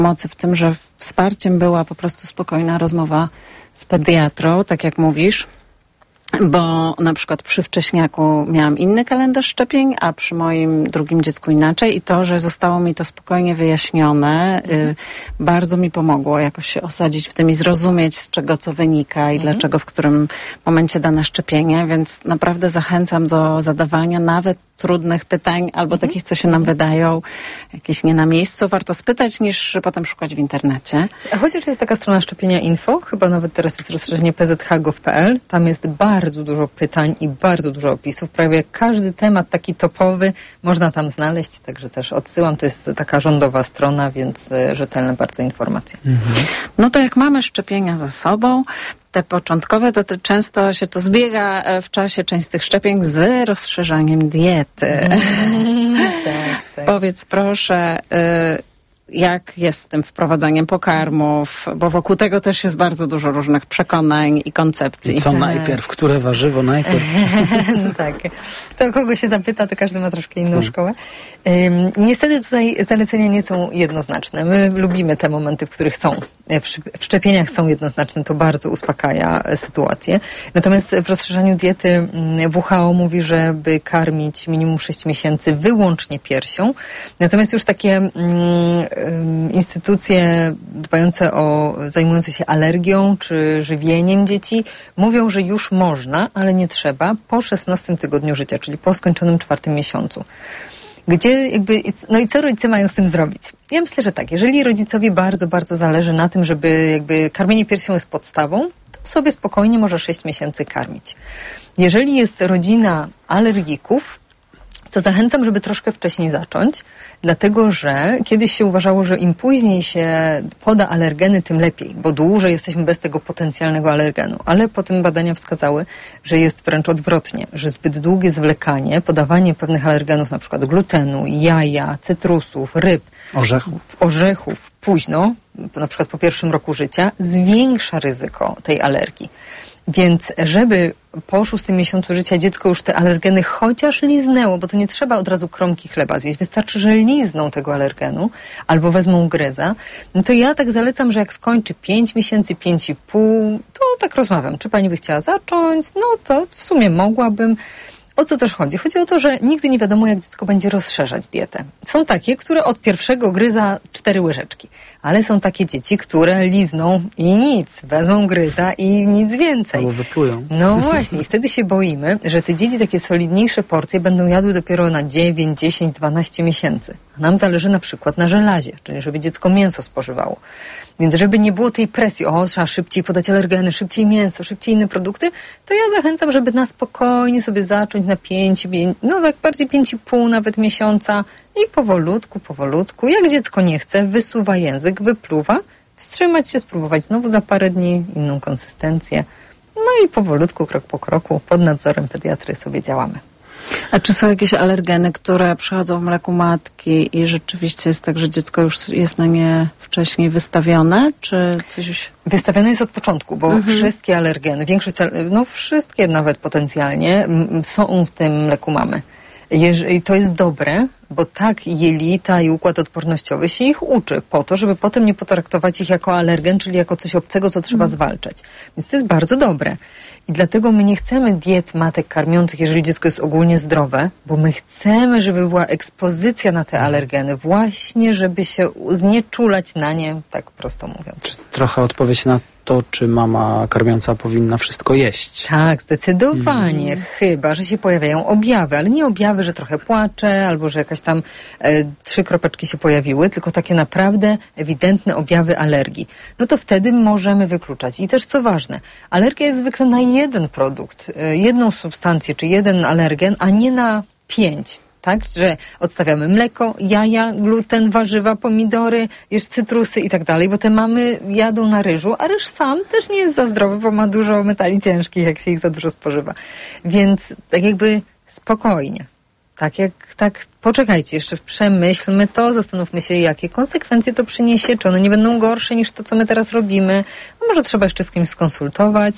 Pomocy w tym, że wsparciem była po prostu spokojna rozmowa z pediatrą, tak jak mówisz, bo na przykład przy wcześniaku miałam inny kalendarz szczepień, a przy moim drugim dziecku inaczej i to, że zostało mi to spokojnie wyjaśnione, bardzo mi pomogło jakoś się osadzić w tym i zrozumieć, z czego co wynika i dlaczego w którym momencie dane szczepienie, więc naprawdę zachęcam do zadawania nawet trudnych pytań albo takich, co się nam wydają jakieś nie na miejscu. Warto spytać, niż potem szukać w internecie. A chociaż jest taka strona szczepienia info, chyba nawet teraz jest rozszerzenie pzh.gov.pl, tam jest bardzo dużo pytań i bardzo dużo opisów. Prawie każdy temat taki topowy można tam znaleźć, także też odsyłam. To jest taka rządowa strona, więc rzetelne bardzo informacje. No to jak mamy szczepienia za sobą, te początkowe, to często się to zbiega w czasie, część z tych szczepień, z rozszerzaniem diety. Tak. Powiedz proszę, jak jest z tym wprowadzaniem pokarmów, bo wokół tego też jest bardzo dużo różnych przekonań i koncepcji. I co najpierw? Które warzywo najpierw? Tak. To kogo się zapyta, to każdy ma troszkę inną szkołę. Niestety tutaj zalecenia nie są jednoznaczne. My lubimy te momenty, w których są. W szczepieniach są jednoznaczne, to bardzo uspokaja sytuację. Natomiast w rozszerzaniu diety WHO mówi, żeby karmić minimum 6 miesięcy wyłącznie piersią. Natomiast już takie instytucje zajmujące się alergią czy żywieniem dzieci mówią, że już można, ale nie trzeba po 16 tygodniu życia, czyli po skończonym 4 miesiącu. No i co rodzice mają z tym zrobić? Ja myślę, że tak, jeżeli rodzicowi bardzo, bardzo zależy na tym, żeby karmienie piersią jest podstawą, to sobie spokojnie może 6 miesięcy karmić. Jeżeli jest rodzina alergików, to zachęcam, żeby troszkę wcześniej zacząć, dlatego że kiedyś się uważało, że im później się poda alergeny, tym lepiej, bo dłużej jesteśmy bez tego potencjalnego alergenu. Ale potem badania wskazały, że jest wręcz odwrotnie, że zbyt długie zwlekanie, podawanie pewnych alergenów, na przykład glutenu, jaja, cytrusów, ryb, orzechów późno, na przykład po 1 roku życia, zwiększa ryzyko tej alergii. Więc żeby po 6 miesiącu życia dziecko już te alergeny chociaż liznęło, bo to nie trzeba od razu kromki chleba zjeść, wystarczy, że lizną tego alergenu albo wezmą gryza, no to ja tak zalecam, że jak skończy 5 miesięcy, 5,5, to tak rozmawiam, czy pani by chciała zacząć? No to w sumie mogłabym. O co też chodzi? Chodzi o to, że nigdy nie wiadomo, jak dziecko będzie rozszerzać dietę. Są takie, które od pierwszego gryza 4 łyżeczki, ale są takie dzieci, które lizną i nic, wezmą gryza i nic więcej. Albo wyplują. No właśnie, i wtedy się boimy, że te dzieci takie solidniejsze porcje będą jadły dopiero na 9, 10, 12 miesięcy. Nam zależy na przykład na żelazie, czyli żeby dziecko mięso spożywało. Więc żeby nie było tej presji, trzeba szybciej podać alergeny, szybciej mięso, szybciej inne produkty, to ja zachęcam, żeby na spokojnie sobie zacząć na 5, no tak bardziej 5,5 nawet miesiąca i powolutku. Jak dziecko nie chce, wysuwa język, wypluwa, wstrzymać się, spróbować znowu za parę dni, inną konsystencję. No i powolutku, krok po kroku, pod nadzorem pediatry sobie działamy. A czy są jakieś alergeny, które przychodzą w mleku matki i rzeczywiście jest tak, że dziecko już jest na nie wcześniej wystawione, czy coś? Wystawione jest od początku, bo wszystkie alergeny, większość, wszystkie nawet potencjalnie są w tym mleku mamy. I to jest dobre, bo tak jelita i układ odpornościowy się ich uczy po to, żeby potem nie potraktować ich jako alergen, czyli jako coś obcego, co trzeba zwalczać. Więc to jest bardzo dobre. I dlatego my nie chcemy diet matek karmiących, jeżeli dziecko jest ogólnie zdrowe, bo my chcemy, żeby była ekspozycja na te alergeny, właśnie żeby się znieczulać na nie, tak prosto mówiąc. Czy trochę odpowiedź na to, czy mama karmiąca powinna wszystko jeść? Tak, zdecydowanie. Chyba, że się pojawiają objawy, ale nie objawy, że trochę płacze, albo że jakaś tam 3 kropeczki się pojawiły, tylko takie naprawdę ewidentne objawy alergii. No to wtedy możemy wykluczać. I też co ważne, alergia jest zwykle na jeden produkt, jedną substancję, czy jeden alergen, a nie na 5. Tak, że odstawiamy mleko, jaja, gluten, warzywa, pomidory, jeszcze cytrusy i tak dalej, bo te mamy jadą na ryżu, a ryż sam też nie jest za zdrowy, bo ma dużo metali ciężkich, jak się ich za dużo spożywa. Więc tak jakby spokojnie. Tak, poczekajcie, jeszcze przemyślmy to, zastanówmy się, jakie konsekwencje to przyniesie, czy one nie będą gorsze niż to, co my teraz robimy. No może trzeba jeszcze z kimś skonsultować.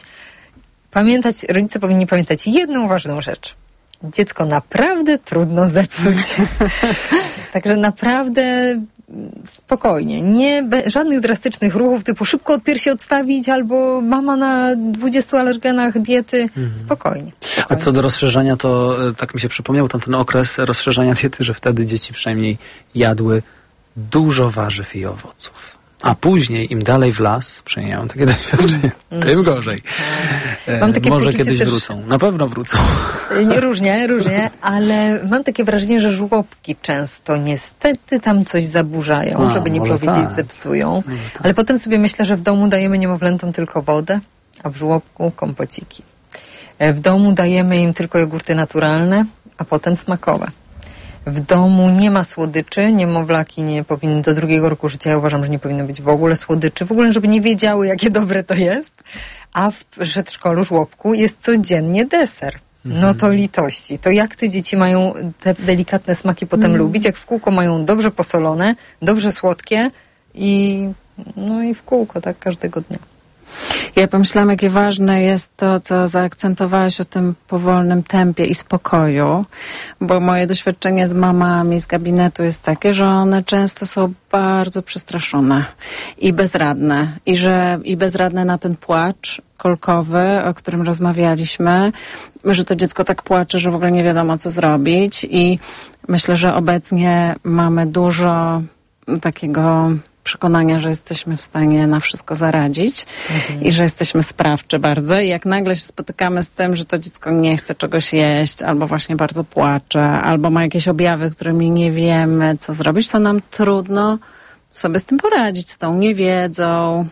Rodzice powinni pamiętać jedną ważną rzecz. Dziecko naprawdę trudno zepsuć. Także naprawdę spokojnie, żadnych drastycznych ruchów typu szybko od piersi odstawić albo mama na 20 alergenach diety. Spokojnie. A co do rozszerzania, to tak mi się przypomniał ten okres rozszerzania diety, że wtedy dzieci przynajmniej jadły dużo warzyw i owoców. A później, im dalej w las, przynajmniej mam takie doświadczenie, tym gorzej. Mam takie może poczucie kiedyś też, wrócą. Na pewno wrócą. Różnie, ale mam takie wrażenie, że żłobki często niestety tam coś zaburzają, żeby nie powiedzieć zepsują. Ale potem sobie myślę, że w domu dajemy niemowlętom tylko wodę, a w żłobku kompociki. W domu dajemy im tylko jogurty naturalne, a potem smakowe. W domu nie ma słodyczy, niemowlaki nie powinny do 2 roku życia, ja uważam, że nie powinno być w ogóle słodyczy, w ogóle żeby nie wiedziały, jakie dobre to jest, a w przedszkolu, żłobku jest codziennie deser. No to litości. To jak te dzieci mają te delikatne smaki potem lubić, jak w kółko mają dobrze posolone, dobrze słodkie i w kółko, tak, każdego dnia. Ja pomyślałam, jakie ważne jest to, co zaakcentowałaś o tym powolnym tempie i spokoju, bo moje doświadczenie z mamami z gabinetu jest takie, że one często są bardzo przestraszone i bezradne. I bezradne na ten płacz kolkowy, o którym rozmawialiśmy, że to dziecko tak płacze, że w ogóle nie wiadomo, co zrobić. I myślę, że obecnie mamy dużo takiego przekonania, że jesteśmy w stanie na wszystko zaradzić i że jesteśmy sprawczy bardzo. I jak nagle się spotykamy z tym, że to dziecko nie chce czegoś jeść, albo właśnie bardzo płacze, albo ma jakieś objawy, którymi nie wiemy, co zrobić, to nam trudno sobie z tym poradzić, z tą niewiedzą,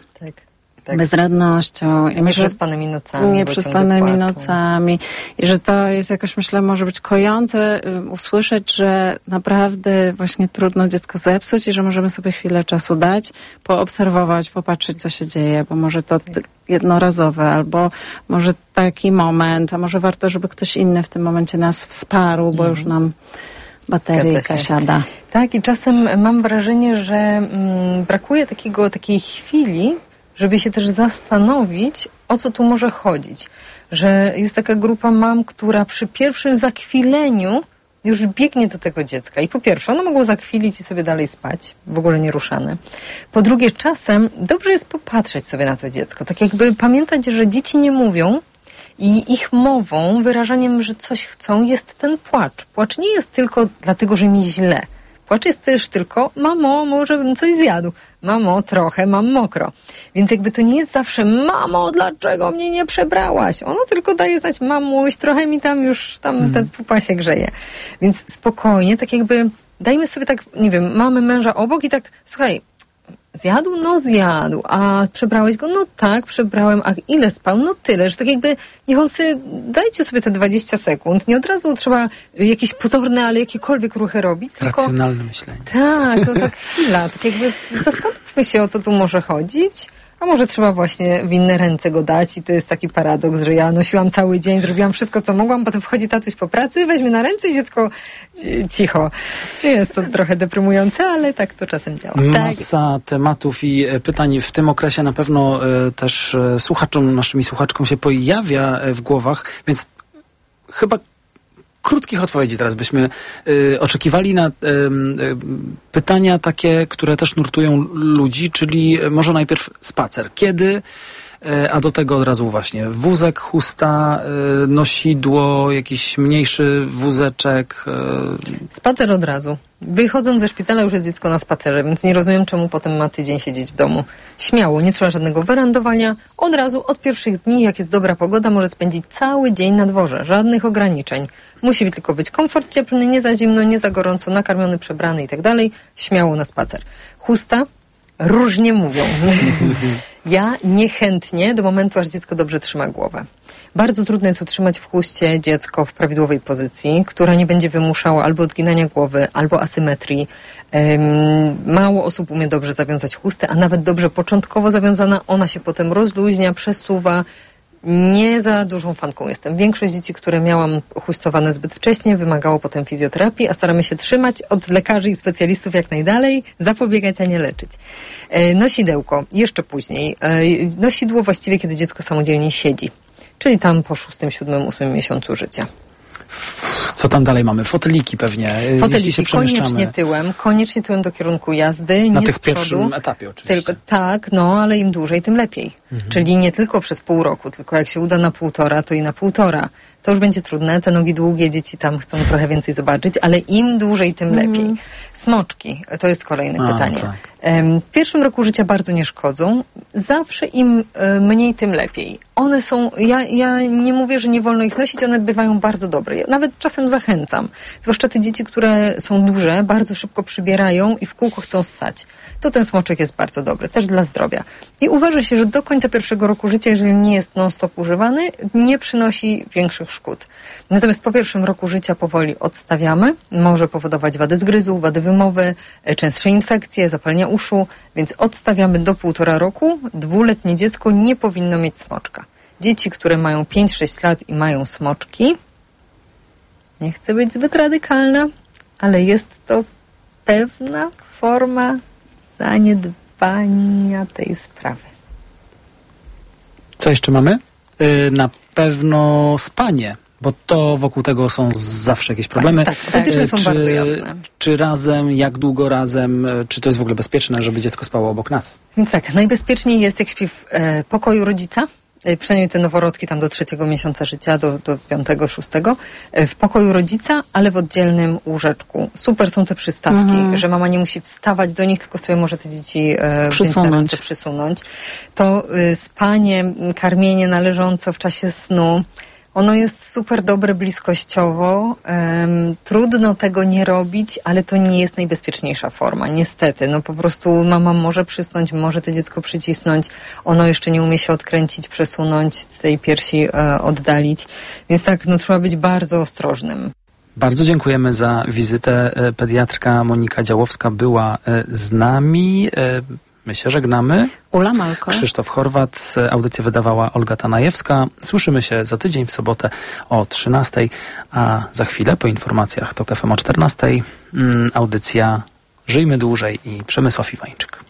bezradnością. I nieprzespanymi nocami. Nieprzespanymi nocami. I że to jest jakoś, myślę, może być kojące usłyszeć, że naprawdę właśnie trudno dziecko zepsuć i że możemy sobie chwilę czasu dać, poobserwować, popatrzeć, co się dzieje, bo może to jednorazowe, albo może taki moment, a może warto, żeby ktoś inny w tym momencie nas wsparł, bo już nam bateryjka siada. Tak, i czasem mam wrażenie, że brakuje takiej chwili, żeby się też zastanowić, o co tu może chodzić. Że jest taka grupa mam, która przy pierwszym zakwileniu już biegnie do tego dziecka. I po pierwsze, ono mogło zakwilić i sobie dalej spać, w ogóle nieruszane. Po drugie, czasem dobrze jest popatrzeć sobie na to dziecko. Tak jakby pamiętać, że dzieci nie mówią i ich mową, wyrażaniem, że coś chcą, jest ten płacz. Płacz nie jest tylko dlatego, że mi źle. Płacz jest też tylko, mamo, może bym coś zjadł. Mamo, trochę mam mokro. Więc jakby to nie jest zawsze, mamo, dlaczego mnie nie przebrałaś? Ono tylko daje znać, mamuś, trochę mi tam już, ten pupa się grzeje. Więc spokojnie, tak jakby dajmy sobie tak, nie wiem, mamy męża obok i tak, słuchaj, zjadł? No zjadł. A przebrałeś go? No tak, przebrałem. A ile spał? No tyle, że tak jakby niech on sobie, dajcie sobie te 20 sekund. Nie od razu trzeba jakieś pozorne, ale jakiekolwiek ruchy robić. Racjonalne myślenie. Tak, no tak chwila. Tak jakby zastanówmy się, o co tu może chodzić. A może trzeba właśnie w inne ręce go dać i to jest taki paradoks, że ja nosiłam cały dzień, zrobiłam wszystko, co mogłam, potem wchodzi tatuś po pracy, weźmie na ręce i dziecko cicho. Jest to trochę deprymujące, ale tak to czasem działa. Masa tematów i pytań w tym okresie na pewno też naszymi słuchaczkom się pojawia w głowach, więc chyba krótkich odpowiedzi teraz byśmy oczekiwali na pytania takie, które też nurtują ludzi, czyli może najpierw spacer. Kiedy? A do tego od razu właśnie wózek, chusta, nosidło, jakiś mniejszy wózeczek. Spacer od razu. Wychodząc ze szpitala już jest dziecko na spacerze, więc nie rozumiem, czemu potem ma tydzień siedzieć w domu. Śmiało, nie trzeba żadnego werandowania. Od razu, od pierwszych dni, jak jest dobra pogoda, może spędzić cały dzień na dworze. Żadnych ograniczeń. Musi tylko być komfort cieplny, nie za zimno, nie za gorąco, nakarmiony, przebrany i tak dalej. Śmiało na spacer. Chusta? Różnie mówią. Ja niechętnie do momentu, aż dziecko dobrze trzyma głowę. Bardzo trudno jest utrzymać w chuście dziecko w prawidłowej pozycji, która nie będzie wymuszała albo odginania głowy, albo asymetrii. Mało osób umie dobrze zawiązać chustę, a nawet dobrze początkowo zawiązana, ona się potem rozluźnia, przesuwa. Nie za dużą fanką jestem. Większość dzieci, które miałam chustowane zbyt wcześnie, wymagało potem fizjoterapii, a staramy się trzymać od lekarzy i specjalistów jak najdalej, zapobiegać, a nie leczyć. Nosidełko, jeszcze później. Nosidło właściwie, kiedy dziecko samodzielnie siedzi, czyli tam po 6., 7., 8. miesiącu życia. Co tam dalej mamy? Foteliki pewnie. Jeśli się przemieszczamy. Koniecznie tyłem do kierunku jazdy, na nie tych z przodu. pierwszym etapie oczywiście. Tylko, tak, ale im dłużej, tym lepiej. Czyli nie tylko przez pół roku, tylko jak się uda na 1,5, to i na 1,5. To już będzie trudne, te nogi długie, dzieci tam chcą trochę więcej zobaczyć, ale im dłużej, tym lepiej. Smoczki, to jest kolejne pytanie. Tak. W pierwszym roku życia bardzo nie szkodzą. Zawsze im mniej, tym lepiej. One są, ja nie mówię, że nie wolno ich nosić, one bywają bardzo dobre. Ja nawet czasem zachęcam. Zwłaszcza te dzieci, które są duże, bardzo szybko przybierają i w kółko chcą ssać. To ten smoczek jest bardzo dobry, też dla zdrowia. I uważa się, że do końca pierwszego roku życia, jeżeli nie jest non-stop używany, nie przynosi większych szkód. Natomiast po pierwszym roku życia powoli odstawiamy. Może powodować wady zgryzu, wady wymowy, częstsze infekcje, zapalenia uszu, więc odstawiamy do 1,5 roku. 2-letnie dziecko nie powinno mieć smoczka. Dzieci, które mają 5-6 lat i mają smoczki, nie chcę być zbyt radykalna, ale jest to pewna forma zaniedbania tej sprawy. Co jeszcze mamy? Na pewno spanie, bo to wokół tego są zawsze jakieś problemy. Tak, wytyczne są bardzo jasne. Czy razem, jak długo razem, czy to jest w ogóle bezpieczne, żeby dziecko spało obok nas? Więc tak, najbezpieczniej jest, jak śpi w pokoju rodzica, przynajmniej te noworodki tam do 3. miesiąca życia, do 5., 6, w pokoju rodzica, ale w oddzielnym łóżeczku. Super są te przystawki, że mama nie musi wstawać do nich, tylko sobie może te dzieci przysunąć. To spanie, karmienie należąco w czasie snu, ono jest super dobre bliskościowo. Trudno tego nie robić, ale to nie jest najbezpieczniejsza forma. Niestety, po prostu mama może przysnąć, może to dziecko przycisnąć. Ono jeszcze nie umie się odkręcić, przesunąć, z tej piersi oddalić. Więc tak, trzeba być bardzo ostrożnym. Bardzo dziękujemy za wizytę. Pediatrka Monika Działowska była z nami. My się żegnamy. Ula Malko. Krzysztof Chorwat. Audycję wydawała Olga Tanajewska. Słyszymy się za tydzień w sobotę o 13:00, a za chwilę po informacjach TOK FM o 14:00 audycja Żyjmy Dłużej i Przemysław Iwańczyk.